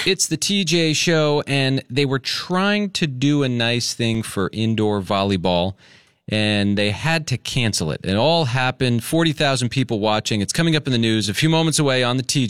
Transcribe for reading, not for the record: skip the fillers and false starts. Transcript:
It's the TJ show, and they were trying to do a nice thing for indoor volleyball, and they had to cancel it. It all happened, 40,000 people watching. It's coming up in the news a few moments away on the TJ.